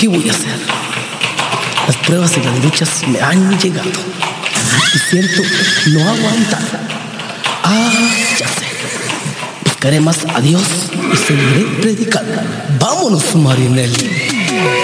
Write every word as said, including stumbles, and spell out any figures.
¿Qué voy a hacer? Las pruebas y las luchas me han llegado y siento no aguantar. Ah, ya sé. Buscaré más a Dios y seguiré predicando. Vámonos, Marinelli.